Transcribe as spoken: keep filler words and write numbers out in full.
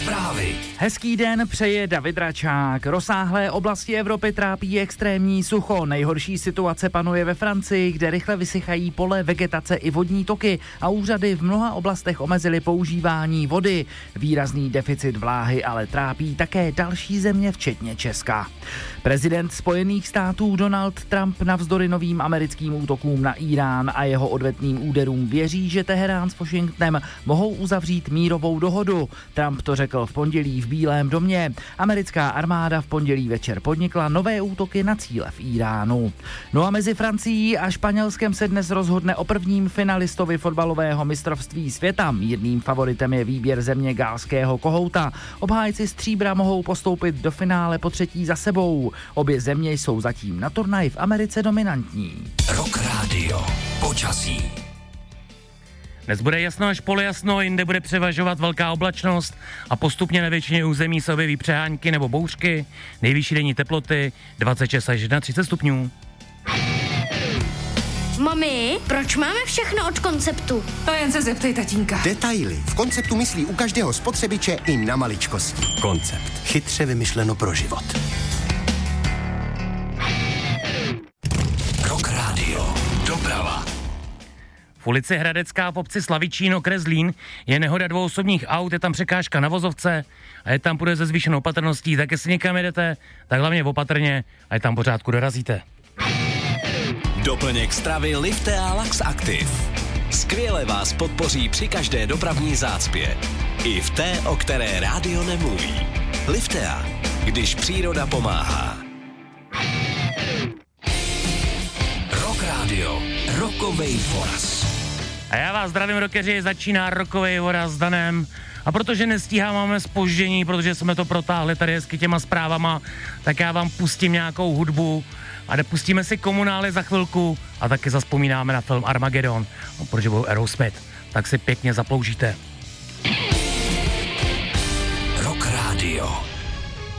Zprávy. Hezký den přeje David Račák. Rozsáhlé oblasti Evropy trápí extrémní sucho. Nejhorší situace panuje ve Francii, kde rychle vysychají pole, vegetace i vodní toky a úřady v mnoha oblastech omezily používání vody. Výrazný deficit vláhy ale trápí také další země, včetně Česka. Prezident Spojených států Donald Trump navzdory novým americkým útokům na Irán a jeho odvetným úderům věří, že Teherán s Washingtonem mohou uzavřít mírovou dohodu. Trump to řekl v pondělí v Bílém domě. Americká armáda v pondělí večer podnikla nové útoky na cíle v Iránu. No a mezi Francií a Španělskem se dnes rozhodne o prvním finalistovi fotbalového mistrovství světa. Mírným favoritem je výběr země galského kohouta. Obhájci stříbra mohou postoupit do finále po třetí za sebou. Obě země jsou zatím na turnaji v Americe dominantní. Rock Radio. Počasí. Dnes bude jasno až polojasno, jinde bude převažovat velká oblačnost a postupně na většině území se objeví přehánky nebo bouřky. Nejvyšší denní teploty dvacet šest až třicet jedna stupňů. Mami, proč máme všechno od Konceptu? To jen se zeptej tatínka. Detaily. V Konceptu myslí u každého spotřebiče i na maličkosti. Koncept. Chytře vymyšleno pro život. Rock Radio. Doprava. V ulici Hradecká v obci Slavičín, okres Zlín, je nehoda dvou osobních aut, je tam překážka na vozovce a je tam půjde se zvýšenou opatrností, tak jestli někam jedete, tak hlavně opatrně a je tam pořádku dorazíte. Doplněk stravy Liftea Lax Active. Skvěle vás podpoří při každé dopravní zácpě. I v té, o které rádio nemluví. Liftea, když příroda pomáhá. Rock Radio. Rokovej voraz. A já vás zdravím, rockeři, začíná rokovej voraz s Danem. A protože nestíháme zpoždění, protože jsme to protáhli tady hezky těma zprávama, tak já vám pustím nějakou hudbu a nepustíme si Komunály za chvilku a taky zazpomínáme na film Armageddon, no, protože byl Aerosmith, tak si pěkně zaploužíte. Rock Radio.